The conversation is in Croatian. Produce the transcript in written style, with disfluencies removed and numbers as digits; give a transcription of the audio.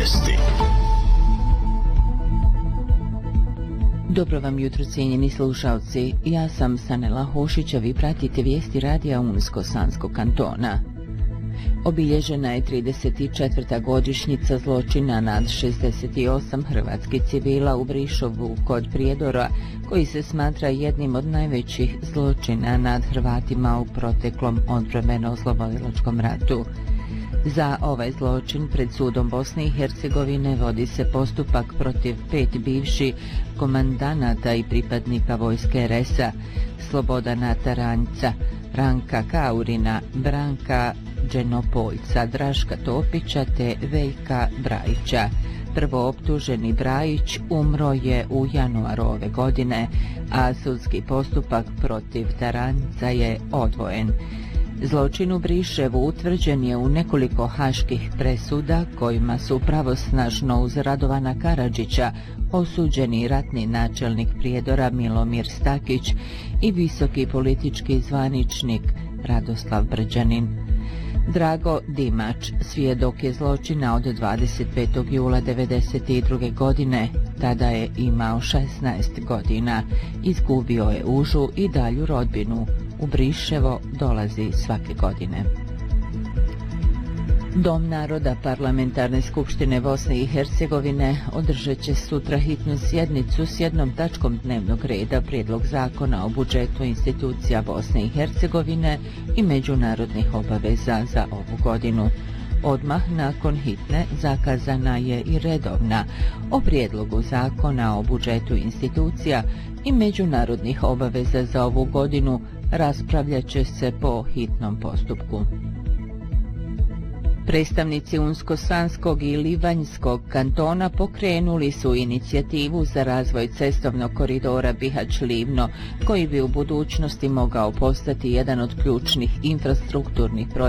vijesti. Dobro vam jutro, cijenjeni slušalci. Ja sam Sanela Hošić, a vi pratite vijesti radija Unsko-Sanskog kantona. Obilježena je 34. godišnjica zločina nad 68 hrvatskih civila u Brišovu kod Prijedora, koji se smatra jednim od najvećih zločina nad Hrvatima u proteklom odbrambeno-oslobodilačkom ratu. Za ovaj zločin pred sudom Bosne i Hercegovine vodi se postupak protiv 5 bivših komandanata i pripadnika vojske RS-a: Slobodana Taranjca, Ranka Kaurina, Branka Dženopojca, Draška Topića te Veljka Brajića. Prvooptuženi Brajić umro je u januaru ove godine, a sudski postupak protiv Taranjca je odvojen. Zločin u Briševu utvrđen je u nekoliko haških presuda kojima su pravosnažno uz Radovana Karadžića osuđeni ratni načelnik Prijedora Milomir Stakić i visoki politički zvaničnik Radoslav Brđanin. Drago Dimač, svjedok je zločina od 25. jula 1992. godine, tada je imao 16 godina, izgubio je užu i dalju rodbinu. U Briševo dolazi svake godine. Dom naroda Parlamentarne skupštine Bosne i Hercegovine održat će sutra hitnu sjednicu s jednom tačkom dnevnog reda prijedlog zakona o budžetu institucija Bosne i Hercegovine i međunarodnih obaveza za ovu godinu. Odmah nakon hitne zakazana je i redovna o prijedlogu zakona o budžetu institucija i međunarodnih obaveza za ovu godinu. Raspravljat će se po hitnom postupku. Predstavnici Unsko-Sanskog i Livanjskog kantona pokrenuli su inicijativu za razvoj cestovnog koridora Bihać-Livno, koji bi u budućnosti mogao postati jedan od ključnih infrastrukturnih projekata